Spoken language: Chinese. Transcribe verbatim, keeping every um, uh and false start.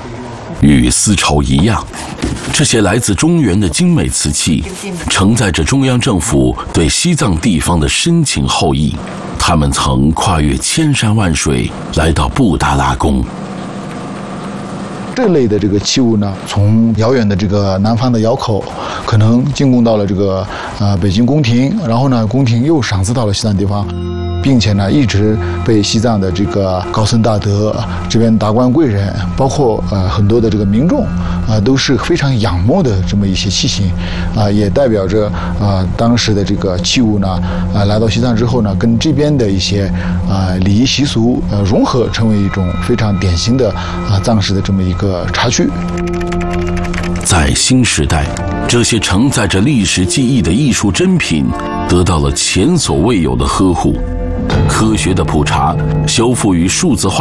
与丝绸一样，这些来自中原的精美瓷器，承载着中央政府对西藏地方的深情厚谊。他们曾跨越千山万水，来到布达拉宫。 这类的这个器物呢，从遥远的这个南方的窑口，可能进贡到了这个呃北京宫廷，然后呢，宫廷又赏赐到了西藏地方，并且呢，一直被西藏的这个高僧大德、这边达官贵人，包括呃很多的这个民众啊、呃，都是非常仰慕的这么一些器型啊、呃，也代表着啊、呃、当时的这个器物呢啊、呃、来到西藏之后呢，跟这边的一些啊、呃、礼仪习俗呃融合，成为一种非常典型的啊、呃、藏式的这么一个茶具。 在新时代，这些承载着历史记忆的艺术珍品得到了前所未有的呵护。科学的普查，修复与数字化